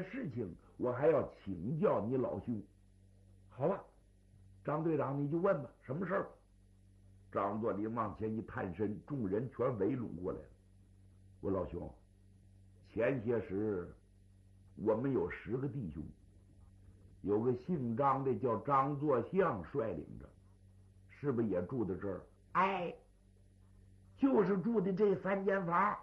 些事情我还要请教你老兄。好吧，张队长你就问吧，什么事儿？张作霖往前一探身，众人全围拢过来了。我老兄，前些时我们有10个弟兄，有个姓张的叫张作相率领着，是不是也住在这儿？哎，就是住的这3间房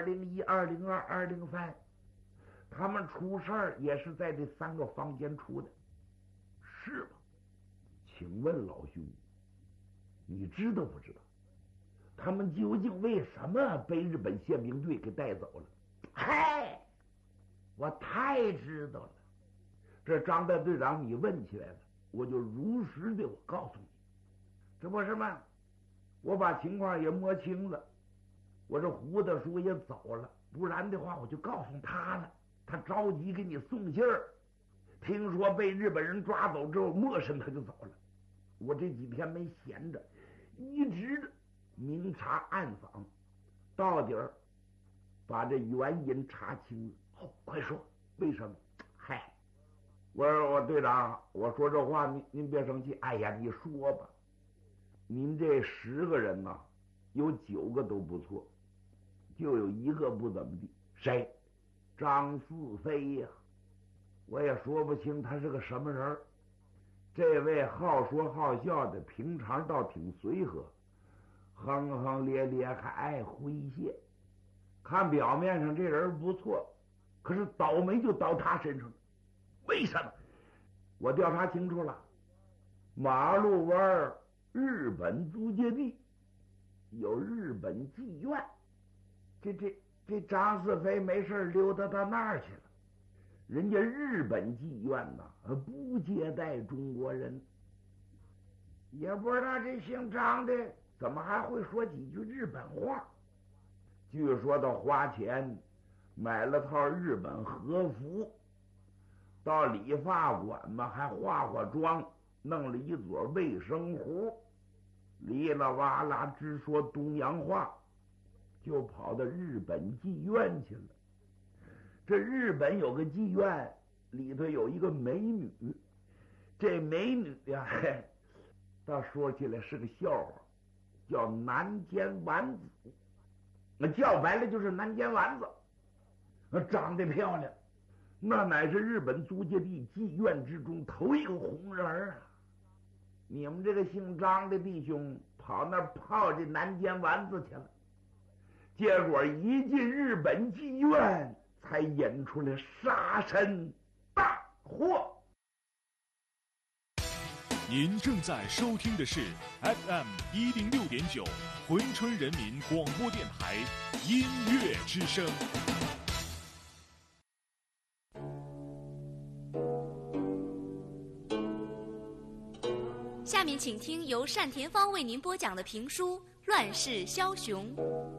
，201、202、203。他们出事儿也是在这3个房间出的，是吗？请问老兄，你知道不知道他们究竟为什么被日本宪兵队给带走了？嗨，我太知道了。这张大队长你问起来了，我就如实的我告诉你，这不是吗？我把情况也摸清了，我这胡大叔也走了，不然的话我就告诉他了，他着急给你送信儿，听说被日本人抓走之后，没身他就走了。我这几天没闲着，一直的明察暗访，到底儿把这原因查清了。哦，快说为什么？嗨，我说队长，我说这话您别生气。哎呀，你说吧。您这10个人呐，有9个都不错，就有1个不怎么地。谁？张四飞呀。我也说不清他是个什么人。这位好说好笑的，平常倒挺随和，哼哼咧咧，还爱诙谐。看表面上这人不错，可是倒霉就倒他身上了。为什么？我调查清楚了，马路湾日本租界地有日本妓院，这张四飞没事溜达到那儿去了。人家日本妓院呐，不接待中国人。也不知道这姓张的怎么还会说几句日本话。据说他花钱买了套日本和服，到理发馆嘛还化妆，弄了一撮卫生壶，哩啦哇啦直说东洋话，就跑到日本妓院去了。这日本有个妓院，里头有一个美女，这美女呀，倒说起来是个笑话，叫南间丸子，那叫白了就是南间丸子，长得漂亮，那乃是日本租界地妓院之中头一个红人啊！你们这个姓张的弟兄跑那儿泡这南间丸子去了，结果一进日本妓院，才引出来杀身大祸。 您正在收听的是 FM106.9珲春人民广播电台音乐之声。 下面请听由单田芳为您播讲的评书《乱世枭雄》。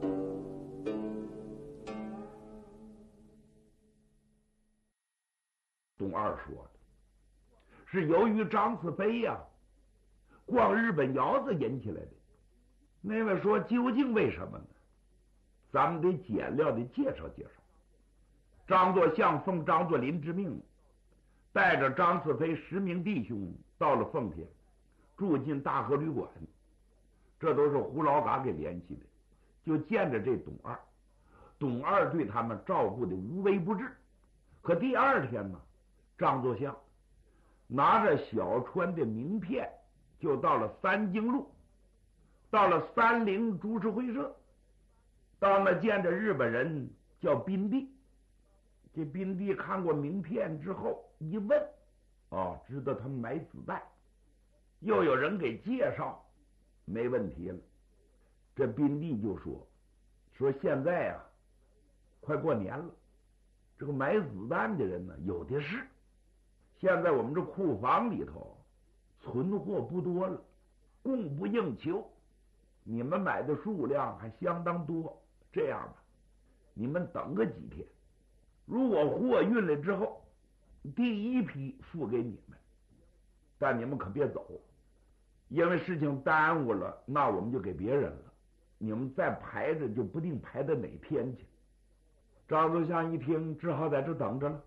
董二说的是由于张四飞呀逛日本窑子引起来的。那位说究竟为什么呢？咱们得简要的介绍介绍。张作相奉张作霖之命，带着张四飞10名弟兄到了奉天，住进大和旅馆。这都是胡老嘎给联系的，就见着这董二。董二对他们照顾的无微不至。可第2天呢，张作相拿着小川的名片，就到了三经路，到了30株式会社，到那见着日本人叫宾地。这宾地看过名片之后一问，哦，知道他们买子弹，又有人给介绍，没问题了。这宾地就说现在啊快过年了，这个买子弹的人呢有的是，现在我们这库房里头存货不多了，供不应求，你们买的数量还相当多。这样吧，你们等个几天，如果货运来之后，第1批付给你们，但你们可别走，因为事情耽误了，那我们就给别人了，你们再排着就不定排到哪天去。张作相一听，只好在这等着了。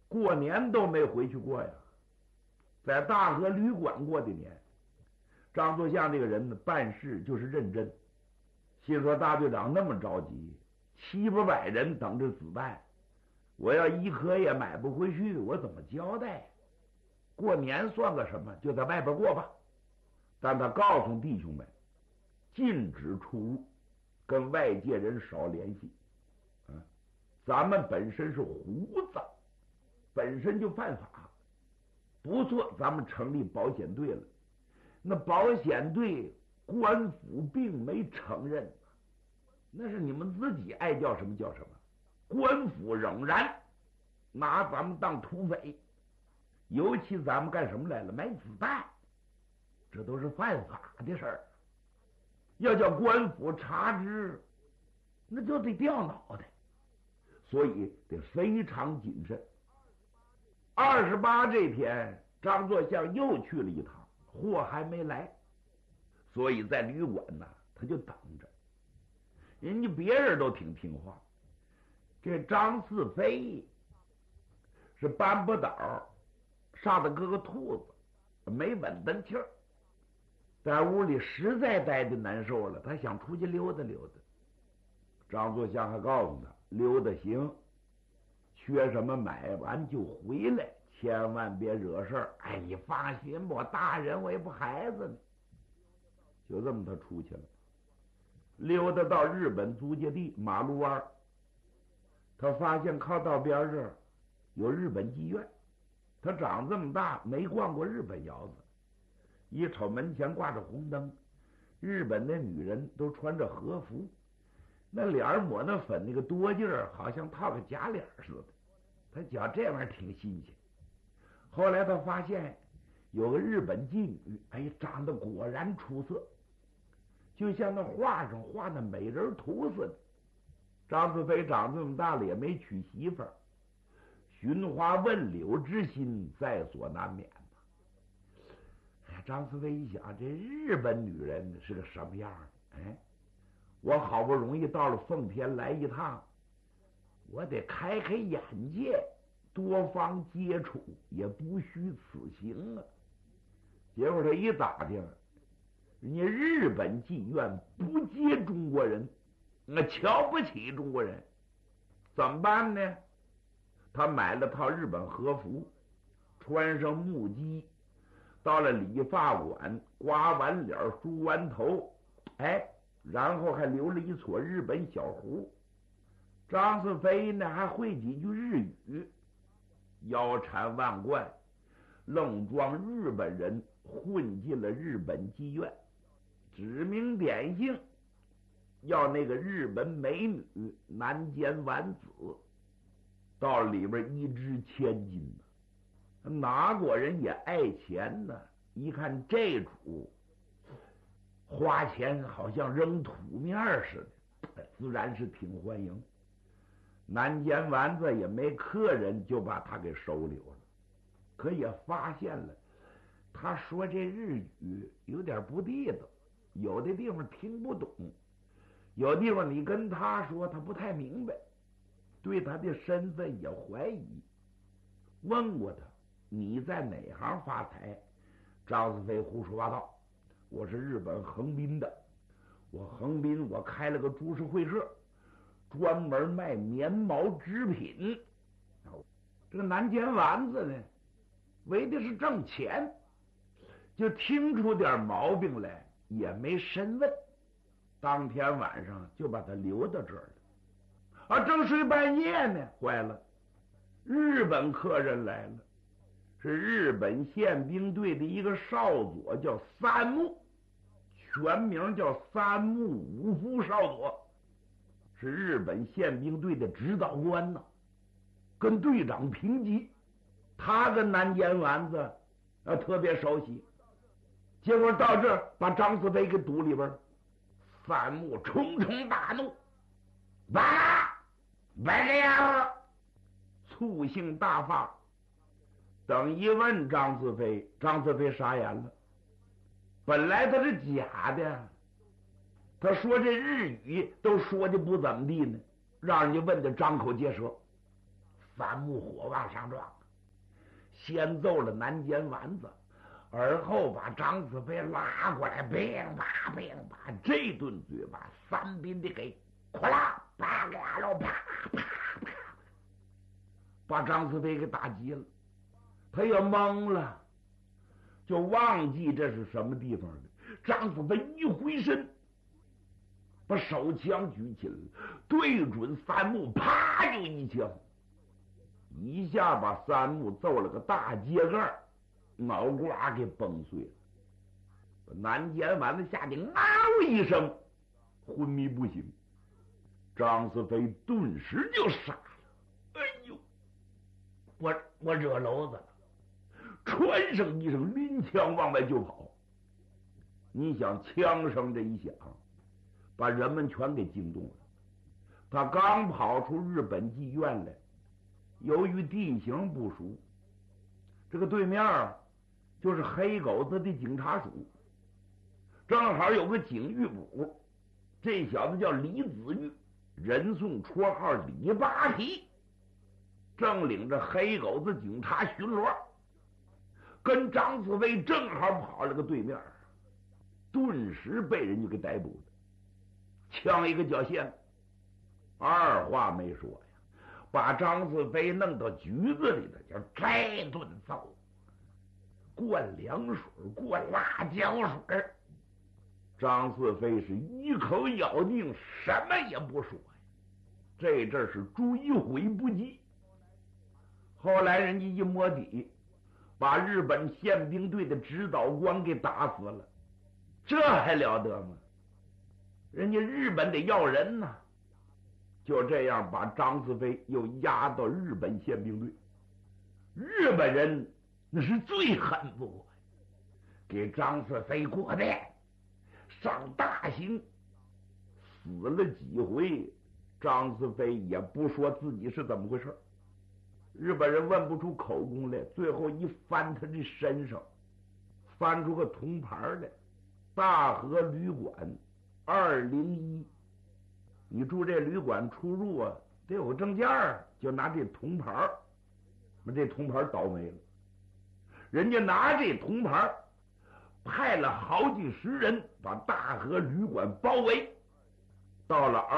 过年都没回去过呀，在大河旅馆过的年。张作相这个人呢，办事就是认真，心说大队长那么着急，700-800人等着子弹，我要一颗也买不回去，我怎么交代？过年算个什么，就在外边过吧。但他告诉弟兄们，禁止出入，跟外界人少联系。咱们本身是胡子，本身就犯法。不错，咱们成立保险队了。那保险队官府并没承认，那是你们自己爱叫什么叫什么。官府仍然拿咱们当土匪，尤其咱们干什么来了？买子弹，这都是犯法的事儿。要叫官府查知，那就得掉脑袋，所以得非常谨慎。28这天，张作相又去了一趟，货还没来，所以在旅馆呢，他就等着。人家别人都挺听话，这张四飞是搬不倒，上头搁个兔子，没稳当气儿，在屋里实在待的难受了，他想出去溜达溜达。张作相还告诉他，溜达行，缺什么买完就回来，千万别惹事儿。哎，你放心吧，我大人，我也不孩子呢。就这么他出去了，溜达到日本租界地马路湾，他发现靠道边这儿有日本妓院。他长这么大没逛过日本窑子，一瞅门前挂着红灯，日本的女人都穿着和服，那脸抹那粉那个多劲儿，好像套个假脸似的。他觉得这玩意儿挺新鲜。后来他发现有个日本妓女，哎，长得果然出色，就像那画上画的美人图似的。张四飞长这么大了也没娶媳妇儿，寻花问柳之心在所难免。张四飞一想，这日本女人是个什么样的？哎，我好不容易到了奉天来一趟，我得开开眼界，多方接触，也不虚此行啊。结果他一打听，人家日本妓院不接中国人，瞧不起中国人，怎么办呢？他买了套日本和服，穿上木屐，到了理发馆，刮完脸，梳完头，哎，然后还留了一撮日本小胡。张四飞呢还会几句日语，腰缠万贯，愣装日本人混进了日本妓院，指名点姓要那个日本美女南间丸子，到里边一掷千金呢。哪国人也爱钱呢，一看这主花钱好像扔土面似的，自然是挺欢迎。南间丸子也没客人，就把他给收留了。可也发现了，他说这日语有点不地道，有的地方听不懂，有地方你跟他说他不太明白，对他的身份也怀疑。问过他，你在哪行发财？张四飞胡说八道，我是日本横滨的，我横滨我开了个株式会社，专门卖棉毛织品。这个南间丸子呢，为的是挣钱，就听出点毛病来也没深问，当天晚上就把他留到这儿了。正睡半夜呢，坏了，日本客人来了，是日本宪兵队的一个少佐，叫三木，全名叫三木武夫少佐，是日本宪兵队的指导官呢，跟队长平级。他跟南间丸子特别熟悉。结果到这儿把张四飞给堵里边了。三木冲冲大怒，别这样了，醋性大发。等一问张四飞，张四飞傻眼了。本来他是假的，他说这日语都说的不怎么地呢，让人家问的张口结舌。三木火往上撞， 先揍了南监丸子，而后把张子飞拉过来，并把这顿嘴巴三宾的给咵啦啪啦喽，啪啪啪，把张子飞给打急了，他也懵了，就忘记这是什么地方了。张子飞一回身，把手枪举起来，对准三木，啪就一枪，一下把三木揍了个大秸秆，脑瓜给崩碎了。把南监丸子吓得嗷一声，昏迷不醒。张子飞顿时就傻了，哎呦，我惹娄子了！传声一声，拎枪往外就跑。你想，枪声这一响，把人们全给惊动了。他刚跑出日本妓院来，由于地形不熟，这个对面就是黑狗子的警察署，正好有个警狱部，这小子叫李子玉，人送绰号李八皮，正领着黑狗子警察巡逻，跟张子飞正好跑了个对面，顿时被人家给逮捕了，枪一个脚线，二话没说呀，把张子飞弄到局子里头，就这顿揍，灌凉水，灌辣椒水。张子飞是一口咬定，什么也不说呀，这阵是追悔不及。后来人家一摸底，把日本宪兵队的指导官给打死了，这还了得吗？人家日本得要人呐。就这样把张子飞又押到日本宪兵队。日本人那是最狠不过，给张子飞过的上大刑，死了几回，张子飞也不说自己是怎么回事。日本人问不出口供来，最后一翻他的身上，翻出个铜牌来，大和旅馆201。你住这旅馆出入啊，得有个证件，就拿这铜牌。这铜牌倒霉了，人家拿这铜牌派了好几十人把大和旅馆包围，到了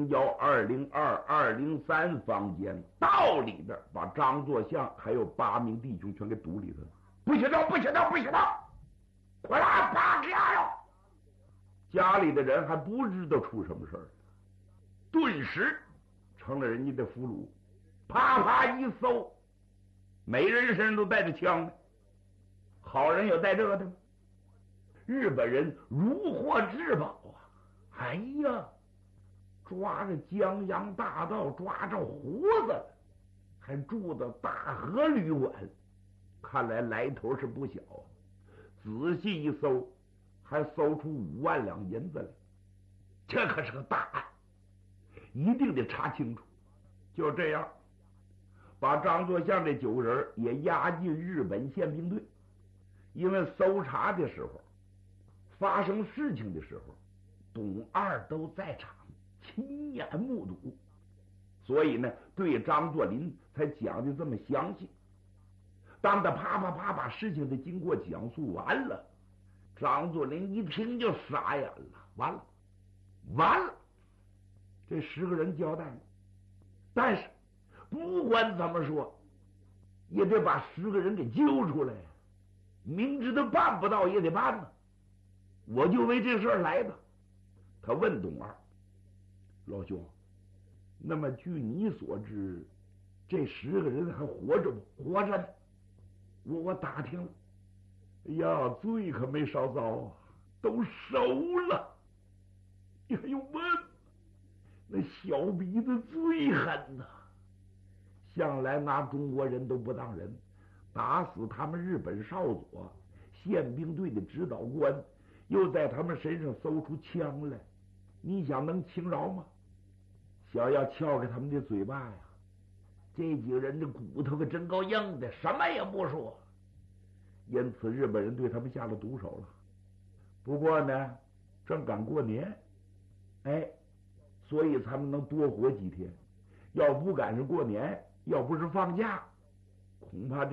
201、202、203房间，到里边把张作相还有8名弟兄全给堵里头了，不许动，不许动，不许动！快来扒家哟！家里的人还不知道出什么事儿，顿时成了人家的俘虏。啪啪一搜，每人身上都带着枪，好人有带这个的吗？日本人如获至宝啊！哎呀，抓着江洋大盗，抓着胡子，还住到大和旅馆，看来来头是不小。仔细一搜，还搜出5万两银子来，这可是个大案，一定得查清楚。就这样，把张作相这9个人也押进日本宪兵队。因为搜查的时候，发生事情的时候，董二都在场，亲眼目睹，所以呢，对张作霖才讲的这么详细。当他啪啪啪把事情的经过讲述完了，张作霖一听就傻眼了，完了，这10个人交代了，但是不管怎么说，也得把10个人给揪出来，明知道办不到也得办呢。我就为这事儿来的。他问董二：“老兄，那么据你所知，这10个人还活着不？”“活着呢。我打听了，哎呀，罪可没少遭啊，都熟了。你还用问？那小鼻子最狠呐，向来拿中国人都不当人，打死他们日本少佐宪兵队的指导官，又在他们身上搜出枪来，你想能轻饶吗？想要撬开他们的嘴巴呀，这几个人的骨头可真够硬的，什么也不说。因此日本人对他们下了毒手了。不过呢，正赶过年，所以他们能多活几天。要不赶上过年，要不是放假，恐怕